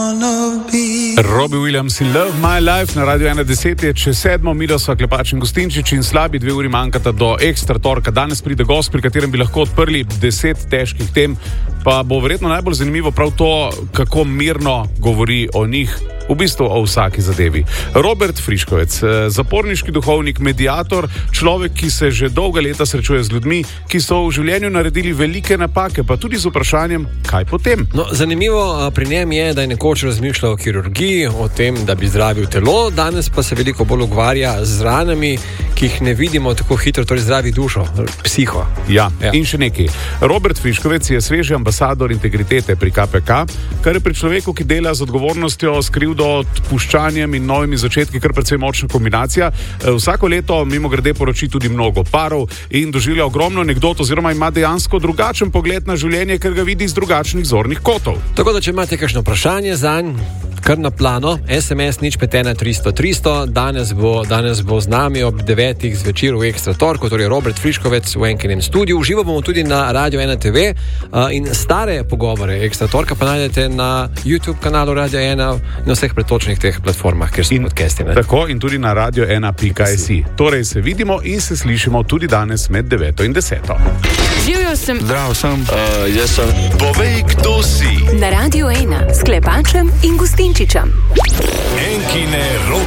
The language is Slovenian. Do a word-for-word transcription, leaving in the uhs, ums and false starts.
Robbie Williams in Love My Life na Radio ena deset je čez sedmo, midva sva Klepač in Gustinčič in slabi dve uri manjkata do ekstra torka. Danes pride gost, pri katerem bi lahko odprli deset težkih tem, pa bo verjetno najbolj zanimivo prav to, kako mirno govori o njih, v bistvu o vsaki zadevi. Robert Friškovec, zaporniški duhovnik, mediator, človek, ki se že dolga leta srečuje z ljudmi, ki so v življenju naredili velike napake, pa tudi z vprašanjem, kaj potem. No, zanimivo pri njem je, da je nekoč razmišljal o kirurgiji, o tem, da bi zdravil telo, danes pa se veliko bolj ukvarja z ranami, ki jih ne vidimo tako hitro, torej zdravi dušo, psiho. Ja, ja. In še nekaj. Robert Friškovec je sveži ambasador integritete pri K P K, kar je pri človeku, ki dela z odgovornostjo, skrivdo, odpuščanjem in novimi začetki kar precej močna kombinacija. Vsako leto mimogrede poroči tudi mnogo parov in doživlja ogromno anekdot oziroma ima dejansko drugačen pogled na življenje, ker ga vidi iz drugačnih zornih kotov. Tako da, če imate kakšno vprašanje zanj, kar na plano, es em es nič pet ena tristo tristo, danes bo, danes bo z nami ob devetih zvečer v Ekstra torku, torej Robert Friškovec v enkinem studiu. Uživo bomo tudi na Radio ena te ve uh, in stare pogovore Ekstra torka pa najdete na YouTube kanalu Radio ena in na vseh pretočnih teh platformah, kjer so podcasti. Tako in tudi na radio ena pika si. Torej se vidimo in se slišimo tudi danes med deveto in deseto. Živjo sem. Zdrav sem. Uh, jaz sem. Povej, kdo si. Na Radio ena s Klepačem in Gustinčičem. Enkine roke.